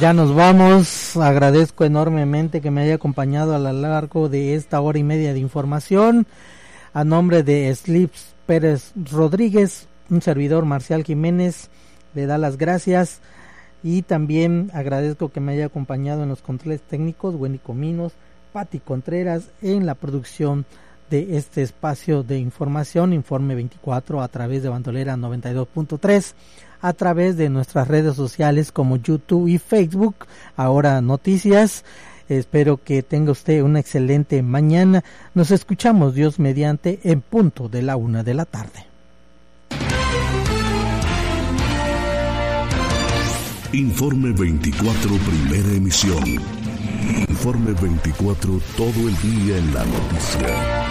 Ya nos vamos. Agradezco enormemente que me haya acompañado a lo largo de esta hora y media de información. A nombre de Slips Pérez Rodríguez, un servidor Marcial Jiménez, le da las gracias. Y también agradezco que me haya acompañado en los controles técnicos Wendy Cominos, Pati Contreras, en la producción de este espacio de información, Informe 24, a través de Bandolera 92.3, a través de nuestras redes sociales como YouTube y Facebook, Ahora Noticias. Espero que tenga usted una excelente mañana. Nos escuchamos, Dios mediante, en punto de la 1 de la tarde. Informe 24, primera emisión. Informe 24, todo el día en la noticia.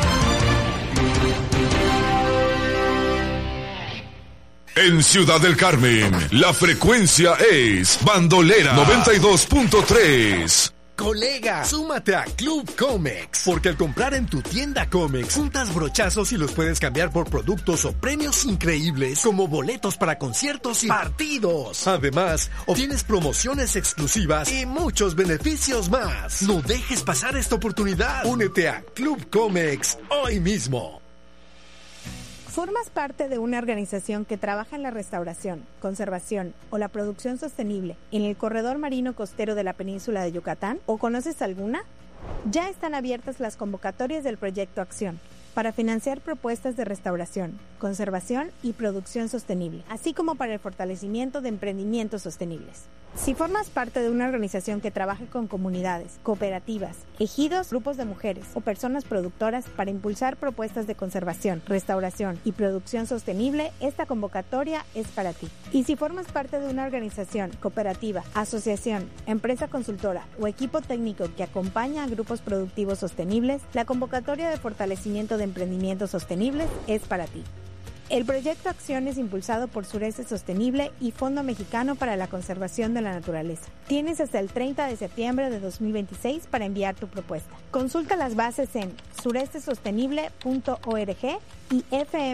En Ciudad del Carmen, la frecuencia es Bandolera 92.3. Colega, súmate a Club Comex, porque al comprar en tu tienda Comex, juntas brochazos y los puedes cambiar por productos o premios increíbles como boletos para conciertos y partidos. Además, obtienes promociones exclusivas y muchos beneficios más. No dejes pasar esta oportunidad. Únete a Club Comex hoy mismo. ¿Formas parte de una organización que trabaja en la restauración, conservación o la producción sostenible en el corredor marino costero de la península de Yucatán? ¿O conoces alguna? Ya están abiertas las convocatorias del Proyecto Acción para financiar propuestas de restauración, conservación y producción sostenible, así como para el fortalecimiento de emprendimientos sostenibles. Si formas parte de una organización que trabaja con comunidades, cooperativas, ejidos, grupos de mujeres o personas productoras para impulsar propuestas de conservación, restauración y producción sostenible, esta convocatoria es para ti. Y si formas parte de una organización, cooperativa, asociación, empresa consultora o equipo técnico que acompaña a grupos productivos sostenibles, la convocatoria de fortalecimiento de emprendimientos sostenibles es para ti. El proyecto Acción es impulsado por Sureste Sostenible y Fondo Mexicano para la Conservación de la Naturaleza. Tienes hasta el 30 de septiembre de 2026 para enviar tu propuesta. Consulta las bases en surestesostenible.org y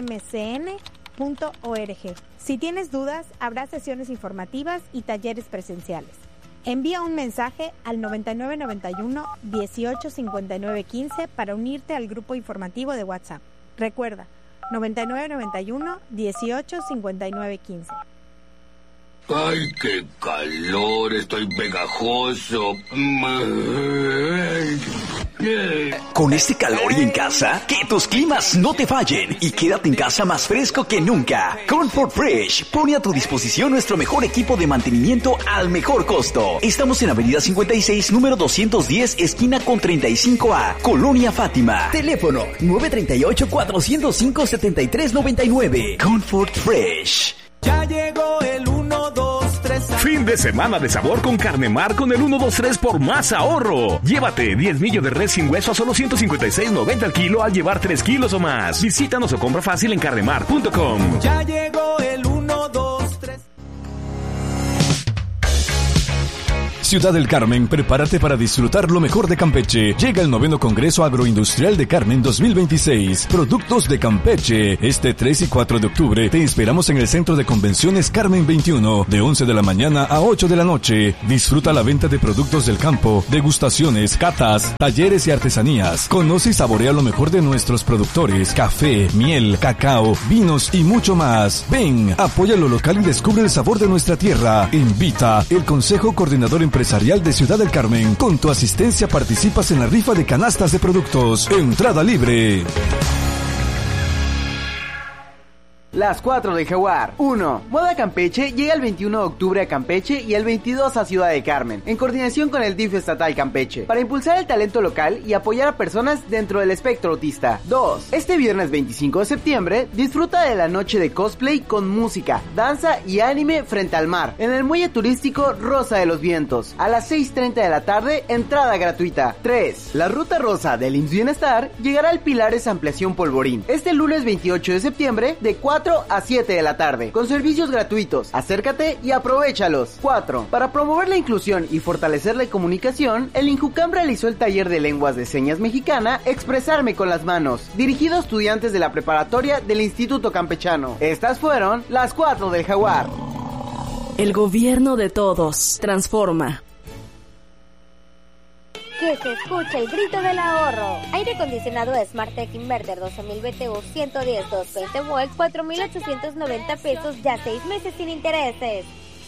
fmcn.org. Si tienes dudas, habrá sesiones informativas y talleres presenciales. Envía un mensaje al 9991 185915 para unirte al grupo informativo de WhatsApp. Recuerda, 9991 185915. ¡Ay, qué calor! Estoy pegajoso. Con este calor y en casa, que tus climas no te fallen y quédate en casa más fresco que nunca. Comfort Fresh pone a tu disposición nuestro mejor equipo de mantenimiento al mejor costo. Estamos en Avenida 56, número 210, esquina con 35A, Colonia Fátima. Teléfono 938-405-7399. Comfort Fresh. Ya llegó el 1, 2, 3. Fin de semana de sabor con Carnemar con el 1, 2, 3 por más ahorro. Llévate 10 millos de res sin hueso a solo $156.90 al kilo al llevar 3 kilos o más. Visítanos o compra fácil en carnemar.com. Ya llegó el 1, 2, 3. Ciudad del Carmen, prepárate para disfrutar lo mejor de Campeche. Llega el 9º Congreso Agroindustrial de Carmen 2026. Productos de Campeche. Este 3 y 4 de octubre te esperamos en el Centro de Convenciones Carmen 21, de 11 de la mañana a 8 de la noche. Disfruta la venta de productos del campo, degustaciones, catas, talleres y artesanías. Conoce y saborea lo mejor de nuestros productores: café, miel, cacao, vinos y mucho más. Ven, apoya lo local y descubre el sabor de nuestra tierra. Invita el Consejo Coordinador Empresarial de Ciudad del Carmen. Con tu asistencia participas en la rifa de canastas de productos. Entrada libre. Las 4 del Jaguar. 1. Moda Campeche llega el 21 de octubre a Campeche y el 22 a Ciudad de Carmen, en coordinación con el DIF estatal Campeche, para impulsar el talento local y apoyar a personas dentro del espectro autista. 2. Este viernes 25 de septiembre, disfruta de la noche de cosplay con música, danza y anime frente al mar, en el muelle turístico Rosa de los Vientos. A las 6:30 de la tarde, entrada gratuita. 3. La Ruta Rosa del IMSS Bienestar llegará al Pilares Ampliación Polvorín, este lunes 28 de septiembre, de 4 a 7 de la tarde, con servicios gratuitos. Acércate y aprovéchalos. 4. Para promover la inclusión y fortalecer la comunicación, el INJUCAM realizó el taller de lenguas de señas mexicana Expresarme con las manos, dirigido a estudiantes de la preparatoria del Instituto Campechano. Estas fueron las 4 del Jaguar. El gobierno de todos transforma, que se escuche el grito del ahorro. Aire acondicionado Smartech Inverter 12.000 BTU 110 220 volts 4.890 pesos, ya 6 meses sin intereses.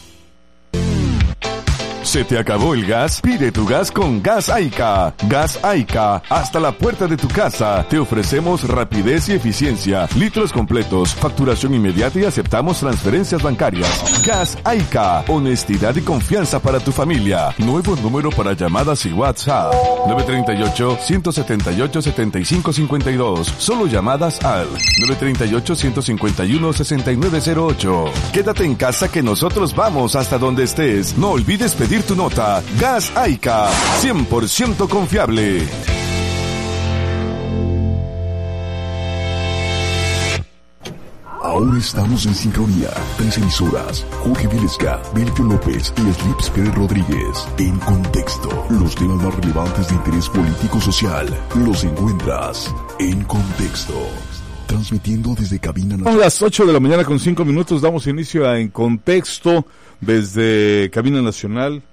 ¿Se te acabó el gas? Pide tu gas con Gas Aica. Gas Aica, hasta la puerta de tu casa. Te ofrecemos rapidez y eficiencia, litros completos, facturación inmediata y aceptamos transferencias bancarias. Gas Aica, honestidad y confianza para tu familia. Nuevo número para llamadas y WhatsApp. 938-178-7552. Solo llamadas al 938-151-6908. Quédate en casa que nosotros vamos hasta donde estés. No olvides pedir tu nota. Gas Aica, 100% confiable. Ahora estamos en sincronía. 3 emisoras. Jorge Vilesca, Belfio López y Slips Pérez Rodríguez. En contexto. Los temas más relevantes de interés político-social los encuentras en contexto. Transmitiendo desde cabina nacional. Son las 8 de la mañana con 5 minutos. Damos inicio a En Contexto desde cabina nacional,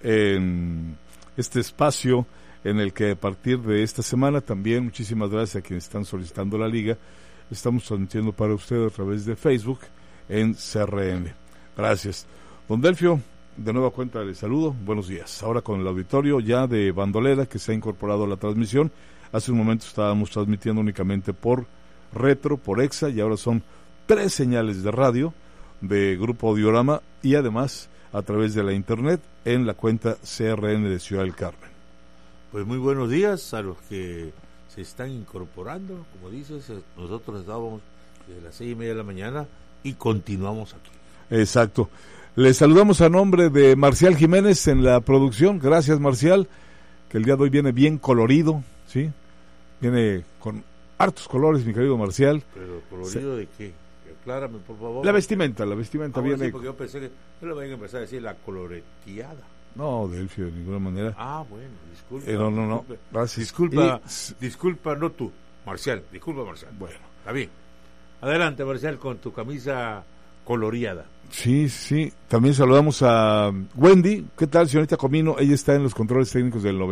en este espacio en el que a partir de esta semana también, muchísimas gracias a quienes están solicitando la liga, estamos transmitiendo para usted a través de Facebook en CRM. Gracias. Don Delfio, de nueva cuenta le saludo, buenos días. Ahora con el auditorio ya de Bandolera que se ha incorporado a la transmisión. Hace un momento estábamos transmitiendo únicamente por Retro, por EXA, y ahora son 3 señales de radio de Grupo Audiorama y además a través de la internet en la cuenta CRN de Ciudad del Carmen. Pues muy buenos días a los que se están incorporando. Como dices, nosotros estábamos desde las 6:30 de la mañana y continuamos aquí. Exacto. Les saludamos a nombre de Marcial Jiménez en la producción. Gracias, Marcial, que el día de hoy viene bien colorido, ¿sí? Viene con hartos colores, mi querido Marcial. ¿Pero colorido de qué? Aclárame, por favor. La vestimenta viene... Sí, porque yo pensé que no le vayan a empezar a decir la coloreteada. No, Delfio, de ninguna manera. Ah, bueno, disculpa. No. Gracias. Disculpa, no tú, Marcial. Disculpa, Marcial. Bueno, está bien. Adelante, Marcial, con tu camisa coloreada. Sí. También saludamos a Wendy. ¿Qué tal, señorita Comino? Ella está en los controles técnicos del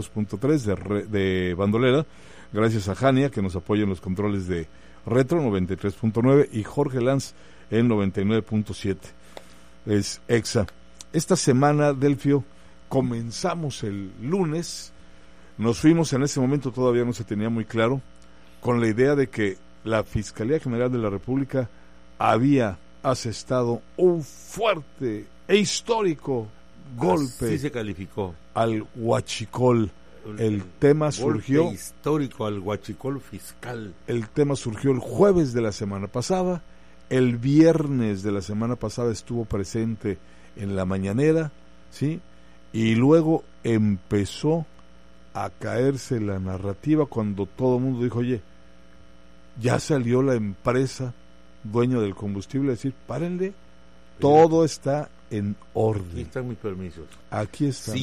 92.3 de Bandolera. Gracias a Jania, que nos apoya en los controles de Retro 93.9 y Jorge Lanz en 99.7. Es EXA. Esta semana, Delfio, comenzamos el lunes, nos fuimos, en ese momento todavía no se tenía muy claro, con la idea de que la Fiscalía General de la República había asestado un fuerte e histórico golpe. Así se calificó. Al huachicol. El tema surgió histórico al huachicol fiscal. El tema surgió el jueves de la semana pasada. El viernes de la semana pasada estuvo presente en la mañanera, ¿sí? Y luego empezó a caerse la narrativa cuando todo el mundo dijo, oye, ya salió la empresa dueña del combustible a decir, párenle, todo está en orden. Aquí están mis permisos. Aquí están.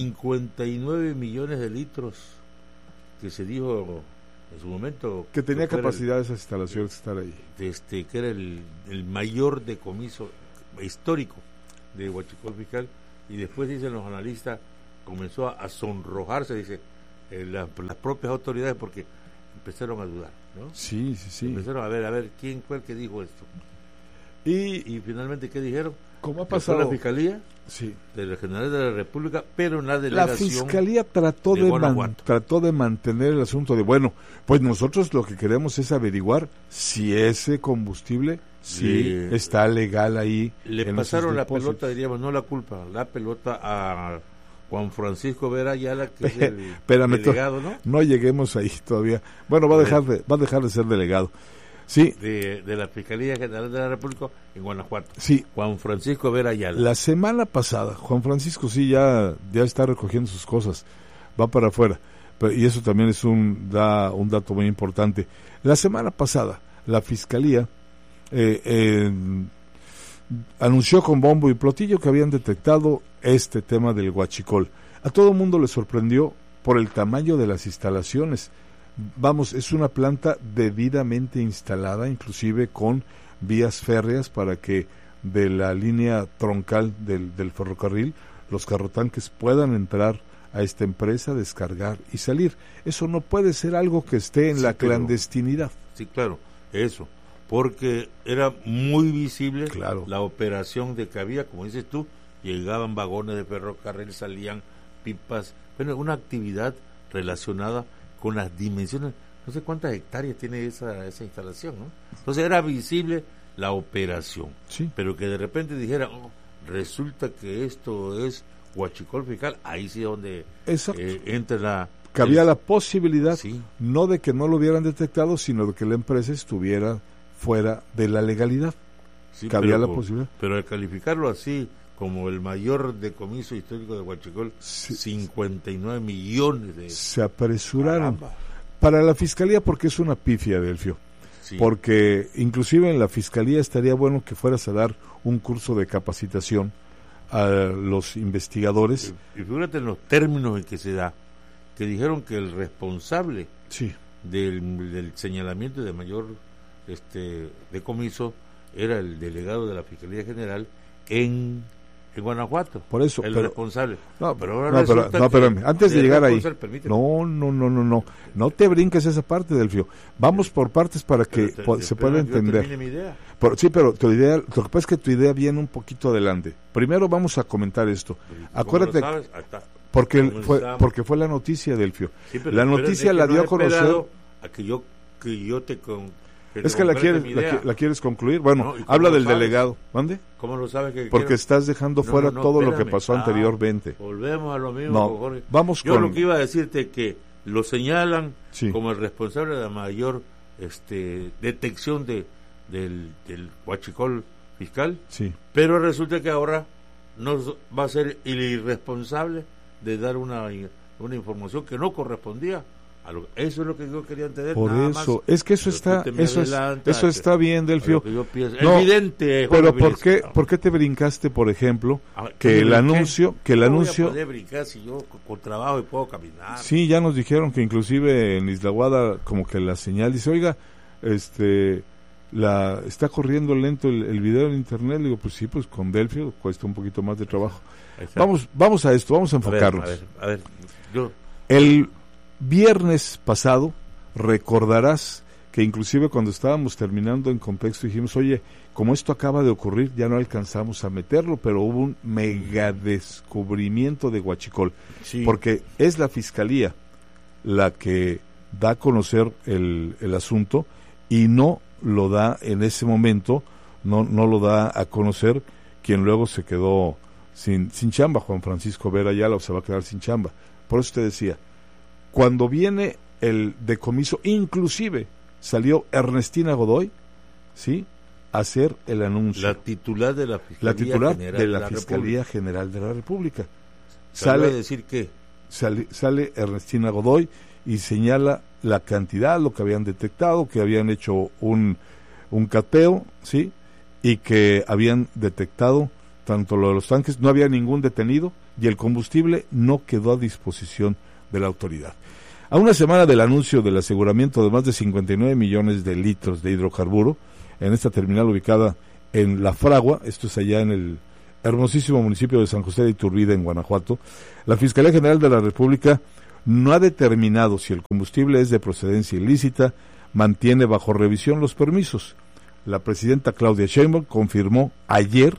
59 millones de litros que se dijo en su momento que tenía capacidad de esas instalaciones estar ahí. Que era el mayor decomiso histórico de huachicol fiscal, y después dicen los analistas, comenzó a sonrojarse, dice, las propias autoridades, porque empezaron a dudar, ¿no? Sí. Empezaron a ver quién fue el que dijo esto. Y finalmente, ¿qué dijeron? ¿Cómo ha pasado? La Fiscalía de la General de la República, pero en la delegación. La Fiscalía trató de mantener el asunto de, bueno, pues nosotros lo que queremos es averiguar si ese combustible está legal ahí. Le pasaron la pelota, diríamos, no la culpa, la pelota a Juan Francisco Vera Ayala, que es el delegado, ¿no? No lleguemos ahí todavía. Bueno, va a dejar de ser delegado. Sí. De la Fiscalía General de la República en Guanajuato. Sí. Juan Francisco Vera Ayala. La semana pasada, Juan Francisco ya está recogiendo sus cosas, va para afuera, y eso también es un dato muy importante. La semana pasada, la Fiscalía anunció con bombo y platillo que habían detectado este tema del huachicol. A todo el mundo le sorprendió por el tamaño de las instalaciones. Vamos, es una planta debidamente instalada, inclusive con vías férreas para que de la línea troncal del ferrocarril los carrotanques puedan entrar a esta empresa, descargar y salir. Eso no puede ser algo que esté en la clandestinidad. Sí, claro, eso, porque era muy visible claro. La operación de que había, como dices tú, llegaban vagones de ferrocarril, salían pipas, bueno, una actividad relacionada con las dimensiones, no sé cuántas hectáreas tiene esa instalación, ¿no? Entonces era visible la operación, sí. Pero que de repente dijera, resulta que esto es Huachicol Fiscal, ahí sí donde entra la... Que había la posibilidad, sí. No de que no lo hubieran detectado, sino de que la empresa estuviera fuera de la legalidad. Sí, que había la posibilidad. Pero al calificarlo así, como el mayor decomiso histórico de Huachicol, sí. 59 millones de... Se apresuraron. Caramba. Para la Fiscalía, porque es una pifia, Delfio. Sí. Porque inclusive en la Fiscalía estaría bueno que fueras a dar un curso de capacitación a los investigadores. Y fíjate en los términos en que se da, que dijeron que el responsable sí. del señalamiento de mayor decomiso era el delegado de la Fiscalía General en Guanajuato. Por eso, el responsable. No, pero antes de llegar ahí. No te brinques esa parte, Delfio. Vamos por partes para que se pueda entender. Mi idea. Sí, pero tu idea, lo que pasa es que tu idea viene un poquito adelante. Primero vamos a comentar esto. Acuérdate, porque fue la noticia, Delfio. Sí, la noticia la dio a conocer. A que yo te es que la quieres concluir. Bueno, habla del delegado. ¿Mande? ¿Cómo lo sabes que porque estás dejando fuera todo lo que pasó anteriormente. Volvemos a lo mismo, Jorge. Vamos yo lo que iba a decirte que lo señalan como el responsable de la mayor detección del Huachicol Fiscal, sí. Pero resulta que ahora no va a ser el irresponsable de dar una información que no correspondía. Eso es lo que yo quería entender. Por eso, más. Es que eso está bien, Delfio. Evidente. Pero ¿por qué te brincaste, por ejemplo, que el anuncio, no voy a poder brincar si yo con trabajo y puedo caminar? Sí, ya nos dijeron que inclusive en Isla Guada como que la señal dice, oiga, está corriendo lento el video en internet. Le digo, pues sí, pues con Delfio cuesta un poquito más de trabajo. Vamos a esto, vamos a enfocarnos. A ver, el viernes pasado, recordarás que inclusive cuando estábamos terminando en contexto dijimos, oye, como esto acaba de ocurrir, ya no alcanzamos a meterlo, pero hubo un mega descubrimiento de Huachicol, sí. Porque es la Fiscalía la que da a conocer el asunto y no lo da en ese momento, no lo da a conocer quien luego se quedó sin chamba, Juan Francisco Vera Ayala, o se va a quedar sin chamba. Por eso te decía, cuando viene el decomiso, inclusive salió Ernestina Godoy, ¿sí?, a hacer el anuncio. La titular de la Fiscalía General de la República. Sale a decir que sale Ernestina Godoy y señala la cantidad, lo que habían detectado, que habían hecho un cateo, ¿sí?, y que habían detectado tanto lo de los tanques, no había ningún detenido y el combustible no quedó a disposición de la autoridad. A una semana del anuncio del aseguramiento de más de 59 millones de litros de hidrocarburo en esta terminal ubicada en La Fragua, esto es allá en el hermosísimo municipio de San José de Iturbide, en Guanajuato, la Fiscalía General de la República no ha determinado si el combustible es de procedencia ilícita, mantiene bajo revisión los permisos. La presidenta Claudia Sheinbaum confirmó ayer,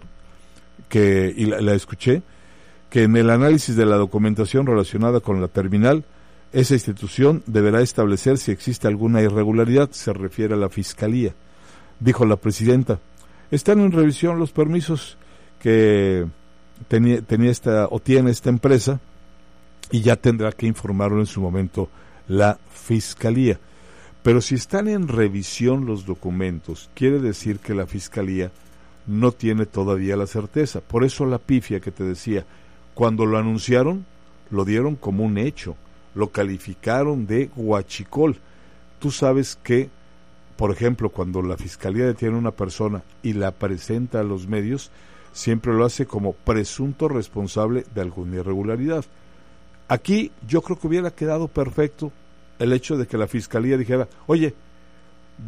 y la escuché, que en el análisis de la documentación relacionada con la terminal, esa institución deberá establecer si existe alguna irregularidad, se refiere a la Fiscalía. Dijo la presidenta, están en revisión los permisos que tiene esta empresa y ya tendrá que informarlo en su momento la Fiscalía. Pero si están en revisión los documentos, quiere decir que la Fiscalía no tiene todavía la certeza. Por eso la pifia que te decía, cuando lo anunciaron, lo dieron como un hecho, lo calificaron de huachicol. Tú sabes que, por ejemplo, cuando la Fiscalía detiene a una persona y la presenta a los medios, siempre lo hace como presunto responsable de alguna irregularidad. Aquí yo creo que hubiera quedado perfecto el hecho de que la Fiscalía dijera, oye,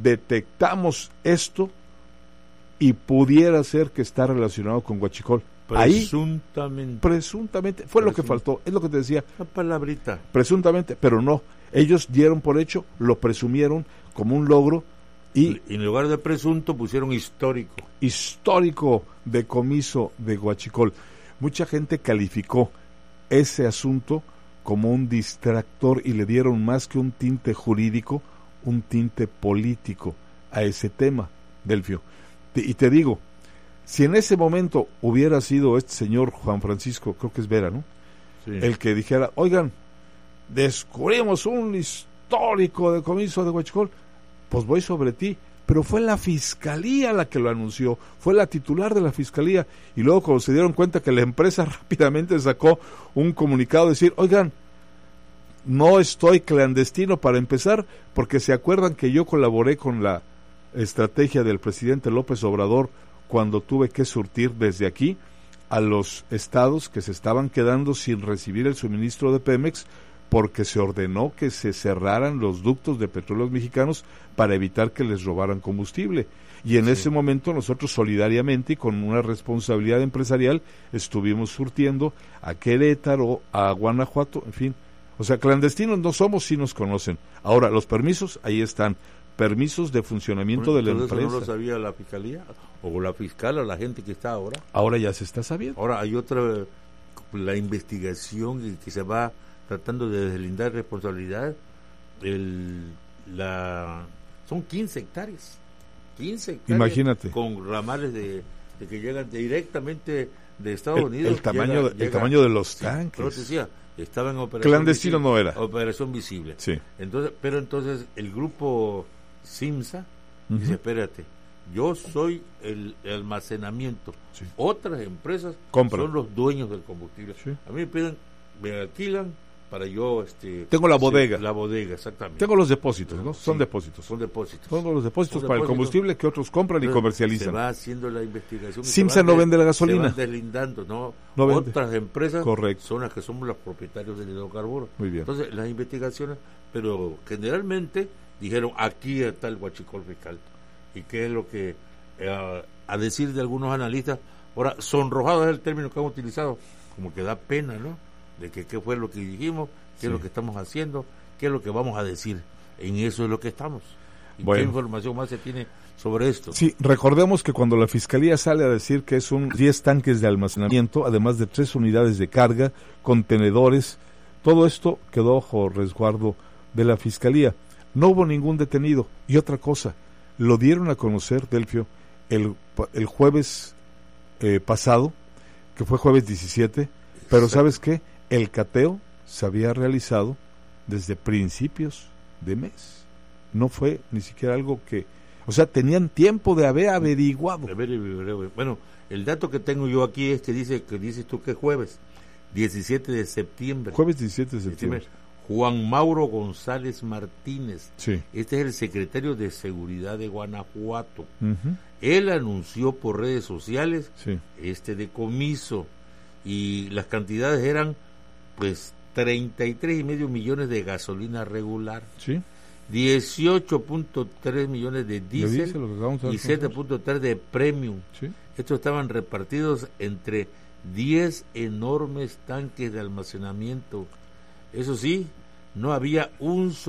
detectamos esto y pudiera ser que está relacionado con huachicol. Presuntamente, fue lo que faltó, es lo que te decía. Una palabrita. Presuntamente, pero no. Ellos dieron por hecho, lo presumieron como un logro y en lugar de presunto pusieron histórico. Histórico decomiso de Huachicol. Mucha gente calificó ese asunto como un distractor y le dieron más que un tinte jurídico, un tinte político a ese tema, Delfio. Y te digo, si en ese momento hubiera sido este señor Juan Francisco, creo que es Vera, ¿no? Sí. El que dijera, oigan, descubrimos un histórico decomiso de Huachicol, pues voy sobre ti. Pero fue la fiscalía la que lo anunció, fue la titular de la fiscalía, y luego cuando se dieron cuenta que la empresa rápidamente sacó un comunicado, decir, oigan, no estoy clandestino para empezar, porque se acuerdan que yo colaboré con la estrategia del presidente López Obrador cuando tuve que surtir desde aquí a los estados que se estaban quedando sin recibir el suministro de Pemex, porque se ordenó que se cerraran los ductos de petróleos mexicanos para evitar que les robaran combustible. Y en ese momento nosotros solidariamente y con una responsabilidad empresarial estuvimos surtiendo a Querétaro, a Guanajuato, en fin. O sea, clandestinos no somos, si nos conocen. Ahora, los permisos, ahí están. Permisos de funcionamiento de la empresa. ¿Eso no lo sabía la fiscalía? ¿O la fiscal o la gente que está ahora? Ahora ya se está sabiendo. Ahora hay otra, la investigación que se va tratando de deslindar responsabilidad. Son 15 hectáreas. 15 hectáreas. Imagínate. Con ramales de que llegan directamente de Estados Unidos. El tamaño de los tanques. Pero te decía, estaba en operación clandestino visible, no era. Operación visible. Sí. Entonces el grupo Simsa dice, espérate, yo soy el almacenamiento. Sí. Otras empresas son los dueños del combustible. Sí. A mí me alquilan para yo tengo la bodega. La bodega, exactamente. Tengo los depósitos, ¿no? Son sí, depósitos. Son depósitos. Son los depósitos para el combustible que otros compran y comercializan. Se va haciendo la investigación. Simsa no vende la gasolina. Se van deslindando, ¿no? Vende. Otras empresas Correcto. son las que somos los propietarios del hidrocarburo. Muy bien. Entonces, las investigaciones, pero generalmente dijeron, aquí está el Huachicol fiscal. ¿Y qué es lo que, a decir de algunos analistas, ahora, sonrojado es el término que han utilizado, como que da pena, ¿no? De que qué fue lo que dijimos, qué es lo que estamos haciendo, qué es lo que vamos a decir. En eso es lo que estamos. ¿Y qué información más se tiene sobre esto? Sí, recordemos que cuando la Fiscalía sale a decir que son 10 tanques de almacenamiento, además de 3 unidades de carga, contenedores, todo esto quedó bajo resguardo de la Fiscalía. No hubo ningún detenido. Y otra cosa, lo dieron a conocer, Delfio, el jueves pasado, que fue jueves 17, pero ¿sabes qué? El cateo se había realizado desde principios de mes. No fue ni siquiera algo que... O sea, tenían tiempo de haber averiguado. Bueno, el dato que tengo yo aquí es que dices tú que es jueves, 17 de septiembre. Jueves 17 de septiembre. Juan Mauro González Martínez. Sí. Este es el secretario de Seguridad de Guanajuato. Uh-huh. Él anunció por redes sociales sí. este decomiso y las cantidades eran pues 33.5 millones de gasolina regular, sí. 18.3 millones de diésel y 7.3 de premium. Sí. Estos estaban repartidos entre 10 enormes tanques de almacenamiento. Eso sí, no había un